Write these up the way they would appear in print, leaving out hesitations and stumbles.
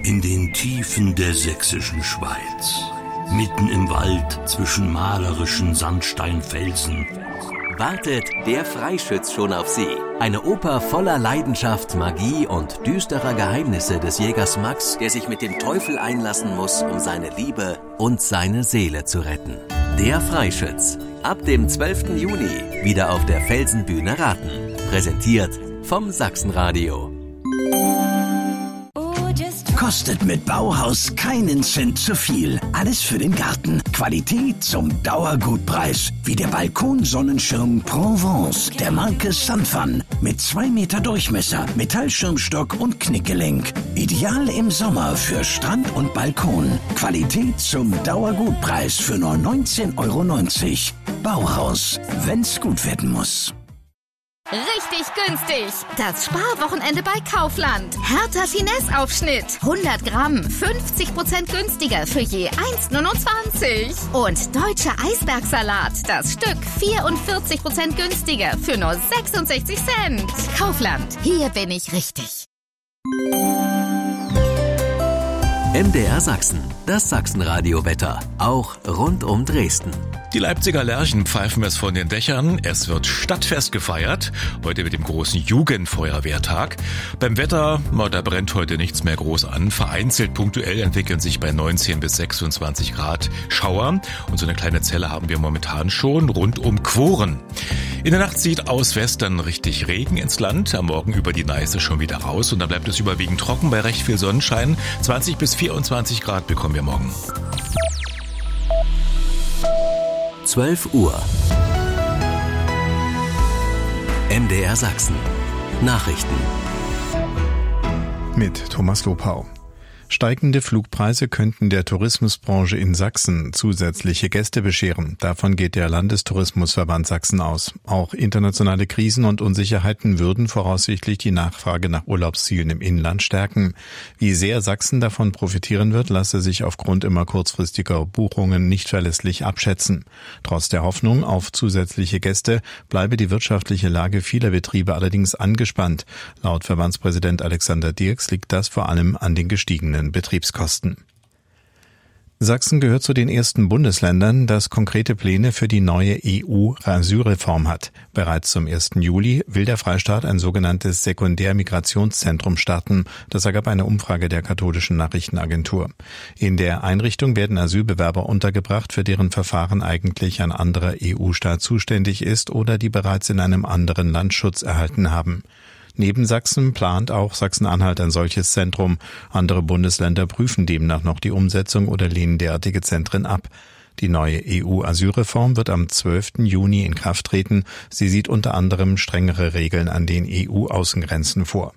In den Tiefen der sächsischen Schweiz, mitten im Wald zwischen malerischen Sandsteinfelsen, wartet Der Freischütz schon auf Sie. Eine Oper voller Leidenschaft, Magie und düsterer Geheimnisse des Jägers Max, der sich mit dem Teufel einlassen muss, um seine Liebe und seine Seele zu retten. Der Freischütz. Ab dem 12. Juni wieder auf der Felsenbühne Raten. Präsentiert vom Sachsenradio. Kostet mit Bauhaus keinen Cent zu viel. Alles für den Garten. Qualität zum Dauergutpreis. Wie der Balkonsonnenschirm Provence der Marke Sanfan. Mit 2 Meter Durchmesser, Metallschirmstock und Knickgelenk. Ideal im Sommer für Strand und Balkon. Qualität zum Dauergutpreis für nur 19,90 €. Bauhaus, wenn's gut werden muss. Richtig günstig. Das Sparwochenende bei Kaufland. Hertha Finesse-Aufschnitt. 100 Gramm, 50% günstiger für je 1,29. Und deutscher Eisbergsalat. Das Stück 44% günstiger für nur 66 Cent. Kaufland. Hier bin ich richtig. MDR Sachsen. Das Sachsenradio-Wetter. Auch rund um Dresden. Die Leipziger Lerchen pfeifen es von den Dächern. Es wird Stadtfest gefeiert, heute mit dem großen Jugendfeuerwehrtag. Beim Wetter, da brennt heute nichts mehr groß an. Vereinzelt punktuell entwickeln sich bei 19 bis 26 Grad Schauer. Und so eine kleine Zelle haben wir momentan schon rund um Quoren. In der Nacht zieht aus West dann richtig Regen ins Land. Am Morgen über die Neiße schon wieder raus. Und dann bleibt es überwiegend trocken bei recht viel Sonnenschein. 20 bis 24 Grad bekommen wir morgen. 12 Uhr. MDR Sachsen. Nachrichten. Mit Thomas Lopau. Steigende Flugpreise könnten der Tourismusbranche in Sachsen zusätzliche Gäste bescheren. Davon geht der Landestourismusverband Sachsen aus. Auch internationale Krisen und Unsicherheiten würden voraussichtlich die Nachfrage nach Urlaubszielen im Inland stärken. Wie sehr Sachsen davon profitieren wird, lasse sich aufgrund immer kurzfristiger Buchungen nicht verlässlich abschätzen. Trotz der Hoffnung auf zusätzliche Gäste bleibe die wirtschaftliche Lage vieler Betriebe allerdings angespannt. Laut Verbandspräsident Alexander Dirks liegt das vor allem an den gestiegenen Betriebskosten. Sachsen gehört zu den ersten Bundesländern, das konkrete Pläne für die neue EU-Asylreform hat. Bereits zum 1. Juli will der Freistaat ein sogenanntes Sekundärmigrationszentrum starten. Das ergab eine Umfrage der katholischen Nachrichtenagentur. In der Einrichtung werden Asylbewerber untergebracht, für deren Verfahren eigentlich ein anderer EU-Staat zuständig ist oder die bereits in einem anderen Land Schutz erhalten haben. Neben Sachsen plant auch Sachsen-Anhalt ein solches Zentrum. Andere Bundesländer prüfen demnach noch die Umsetzung oder lehnen derartige Zentren ab. Die neue EU-Asylreform wird am 12. Juni in Kraft treten. Sie sieht unter anderem strengere Regeln an den EU-Außengrenzen vor.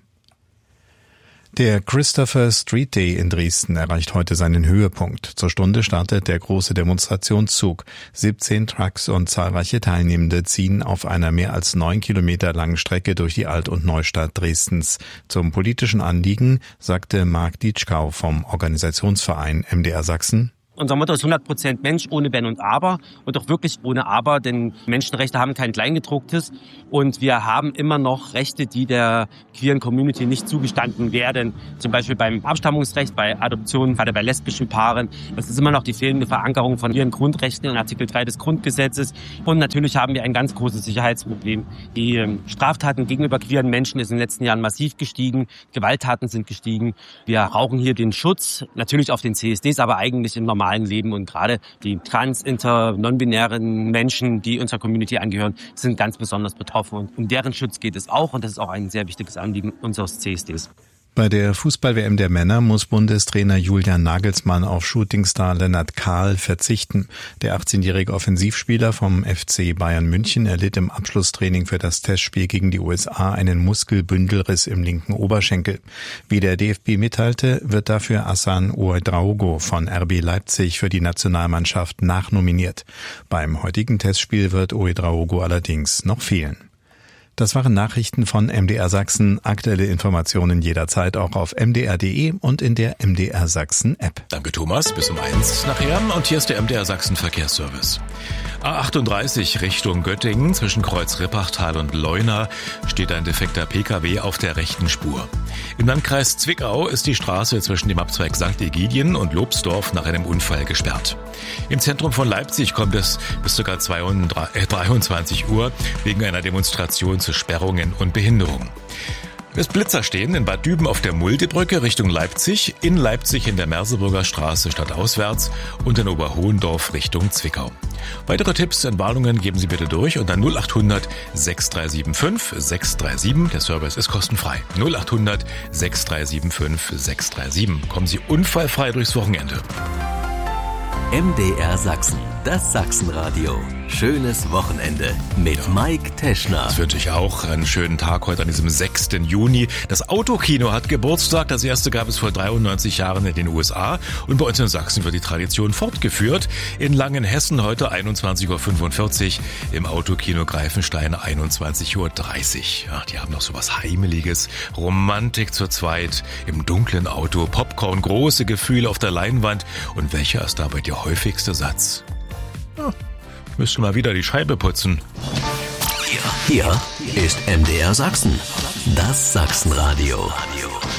Der Christopher Street Day in Dresden erreicht heute seinen Höhepunkt. Zur Stunde startet der große Demonstrationszug. 17 Trucks und zahlreiche Teilnehmende ziehen auf einer mehr als 9 Kilometer langen Strecke durch die Alt- und Neustadt Dresdens. Zum politischen Anliegen sagte Marc Ditschkau vom Organisationsverein MDR Sachsen: Unser Motto ist 100% Mensch ohne Wenn und Aber und auch wirklich ohne Aber, denn Menschenrechte haben kein Kleingedrucktes und wir haben immer noch Rechte, die der queeren Community nicht zugestanden werden. Zum Beispiel beim Abstammungsrecht, bei Adoptionen, gerade bei lesbischen Paaren. Das ist immer noch die fehlende Verankerung von ihren Grundrechten in Artikel 3 des Grundgesetzes. Und natürlich haben wir ein ganz großes Sicherheitsproblem. Die Straftaten gegenüber queeren Menschen ist in den letzten Jahren massiv gestiegen. Gewalttaten sind gestiegen. Wir brauchen hier den Schutz, natürlich auf den CSDs, aber eigentlich im normalen Leben, und gerade die trans-, inter-, non-binären Menschen, die unserer Community angehören, sind ganz besonders betroffen, und um deren Schutz geht es auch, und das ist auch ein sehr wichtiges Anliegen unseres CSDs. Bei der Fußball-WM der Männer muss Bundestrainer Julian Nagelsmann auf Shootingstar Lennart Kahl verzichten. Der 18-jährige Offensivspieler vom FC Bayern München erlitt im Abschlusstraining für das Testspiel gegen die USA einen Muskelbündelriss im linken Oberschenkel. Wie der DFB mitteilte, wird dafür Hassan Ouedraogo von RB Leipzig für die Nationalmannschaft nachnominiert. Beim heutigen Testspiel wird Ouedraogo allerdings noch fehlen. Das waren Nachrichten von MDR Sachsen. Aktuelle Informationen jederzeit auch auf mdr.de und in der MDR Sachsen App. Danke Thomas, bis um 1 nachher. Und hier ist der MDR Sachsen Verkehrsservice. A38 Richtung Göttingen zwischen Kreuz Rippachtal und Leuna steht ein defekter Pkw auf der rechten Spur. Im Landkreis Zwickau ist die Straße zwischen dem Abzweig St. Egidien und Lobsdorf nach einem Unfall gesperrt. Im Zentrum von Leipzig kommt es bis ca. 23 Uhr wegen einer Demonstration zu Sperrungen und Behinderungen. Es Blitzer stehen in Bad Düben auf der Muldebrücke Richtung Leipzig, in Leipzig in der Merseburger Straße stadtauswärts und in Oberhohendorf Richtung Zwickau. Weitere Tipps und Warnungen geben Sie bitte durch unter 0800 6375 637. Der Service ist kostenfrei. 0800 6375 637. Kommen Sie unfallfrei durchs Wochenende. MDR Sachsen, das Sachsenradio. Schönes Wochenende mit Mike Teschner. Das wünsche ich auch. Einen schönen Tag heute an diesem 6. Juni. Das Autokino hat Geburtstag. Das erste gab es vor 93 Jahren in den USA. Und bei uns in Sachsen wird die Tradition fortgeführt. In Langenhessen heute 21.45 Uhr. Im Autokino Greifenstein 21.30 Uhr. Ja, die haben noch so was Heimeliges. Romantik zu zweit. Im dunklen Auto. Popcorn, große Gefühle auf der Leinwand. Und welcher ist dabei der häufigste Satz? Ja, müssen mal wieder die Scheibe putzen. Hier ist MDR Sachsen, das Sachsenradio.